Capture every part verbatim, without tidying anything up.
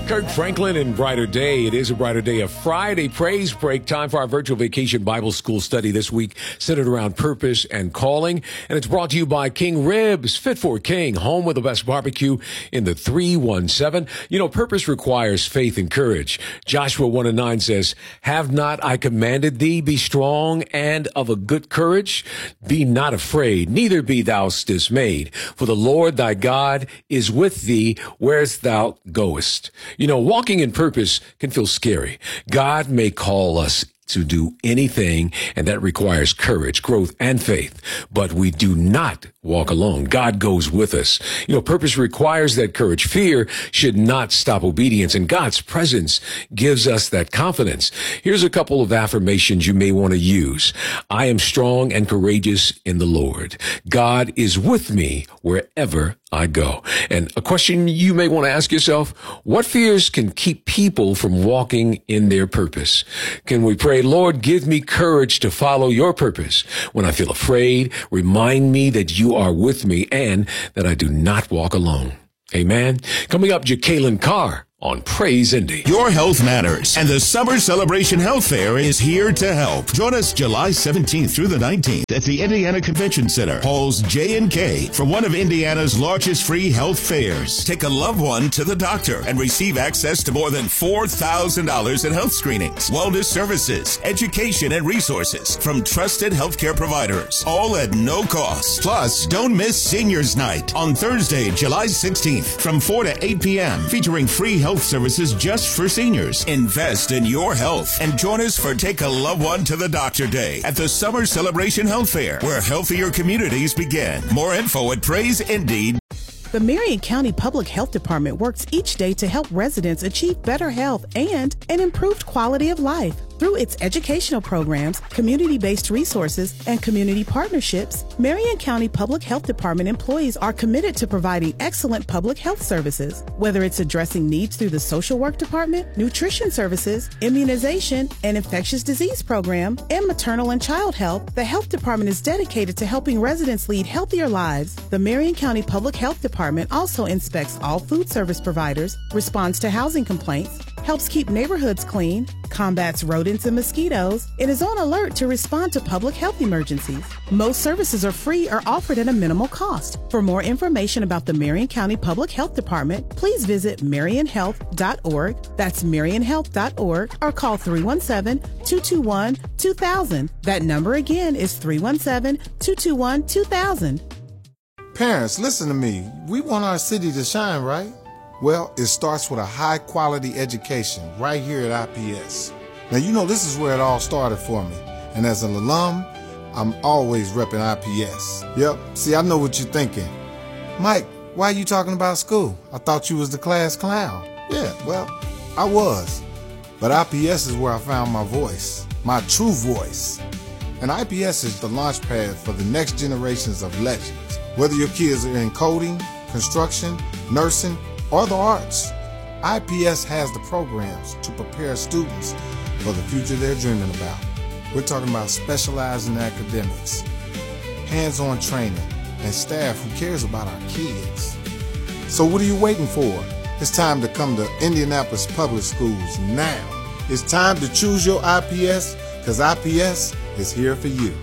Kirk Franklin and Brighter Day. It is a brighter day, a Friday praise break. Time for our virtual vacation Bible school study this week, centered around purpose and calling. And it's brought to you by King Ribs, fit for a king, home with the best barbecue in the three one seven. You know, purpose requires faith and courage. Joshua one and nine says, have not I commanded thee, be strong and of a good courage? Be not afraid, neither be thou dismayed. For the Lord thy God is with thee whereas thou goest. You know, walking in purpose can feel scary. God may call us to do anything, and that requires courage, growth, and faith. But we do not walk alone. God goes with us. You know, purpose requires that courage. Fear should not stop obedience, and God's presence gives us that confidence. Here's a couple of affirmations you may want to use. I am strong and courageous in the Lord. God is with me wherever I go. And a question you may want to ask yourself, what fears can keep people from walking in their purpose? Can we pray, Lord, give me courage to follow your purpose. When I feel afraid, remind me that you are with me and that I do not walk alone. Amen. Coming up, Jacqueline Carr on Praise Indy. Your health matters, and the Summer Celebration Health Fair is here to help. Join us July seventeenth through the nineteenth at the Indiana Convention Center, Halls J and K, for one of Indiana's largest free health fairs. Take a loved one to the doctor and receive access to more than four thousand dollars in health screenings, wellness services, education, and resources from trusted healthcare providers, all at no cost. Plus, don't miss Seniors Night on Thursday, July sixteenth from four to eight p.m., featuring free health services just for seniors. Invest in your health and join us for Take a Loved One to the Doctor Day at the Summer Celebration Health Fair, where healthier communities begin. More info at Praise Indeed. The Marion County Public Health Department works each day to help residents achieve better health and an improved quality of life. Through its educational programs, community-based resources, and community partnerships, Marion County Public Health Department employees are committed to providing excellent public health services. Whether it's addressing needs through the social work department, nutrition services, immunization, and infectious disease program, and maternal and child health, the health department is dedicated to helping residents lead healthier lives. The Marion County Public Health Department also inspects all food service providers, responds to housing complaints, helps keep neighborhoods clean, combats rodents and mosquitoes, and is on alert to respond to public health emergencies. Most services are free or offered at a minimal cost. For more information about the Marion County Public Health Department, please visit marion health dot org. That's marion health dot org, or call three one seven, two two one, two thousand. That number again is three one seven, two two one, two thousand. Parents, listen to me. We want our city to shine, right? Well, it starts with a high-quality education right here at I P S. Now, you know, this is where it all started for me. And as an alum, I'm always repping I P S. Yep, see, I know what you're thinking. Mike, why are you talking about school? I thought you was the class clown. Yeah, well, I was. But I P S is where I found my voice, my true voice. And I P S is the launch pad for the next generations of legends. Whether your kids are in coding, construction, nursing, or the arts, I P S has the programs to prepare students for the future they're dreaming about. We're talking about specializing academics, hands-on training, and staff who cares about our kids. So what are you waiting for? It's time to come to Indianapolis Public Schools now. It's time to choose your I P S, because I P S is here for you.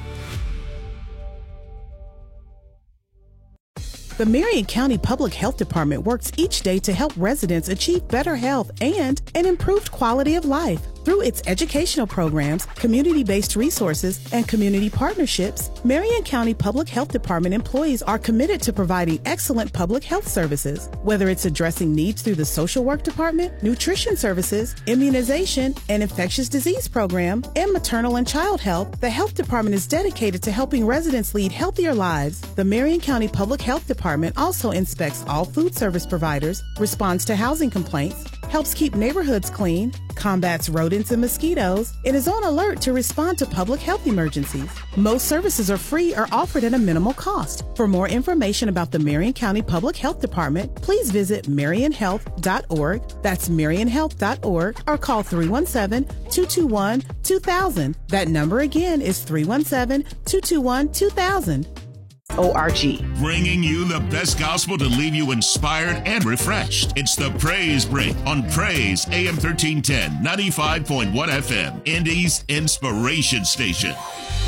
The Marion County Public Health Department works each day to help residents achieve better health and an improved quality of life. Through its educational programs, community-based resources, and community partnerships, Marion County Public Health Department employees are committed to providing excellent public health services. Whether it's addressing needs through the social work department, nutrition services, immunization, and infectious disease program, and maternal and child health, the health department is dedicated to helping residents lead healthier lives. The Marion County Public Health Department also inspects all food service providers, responds to housing complaints, helps keep neighborhoods clean, combats rodents and mosquitoes, and is on alert to respond to public health emergencies. Most services are free or offered at a minimal cost. For more information about the Marion County Public Health Department, please visit marion health dot org. That's marion health dot org, or call three one seven, two two one, two thousand. That number again is three one seven, two two one, two thousand. org. Bringing you the best gospel to leave you inspired and refreshed. It's the Praise Break on Praise A M thirteen ten, ninety-five point one F M, Indy's Inspiration Station.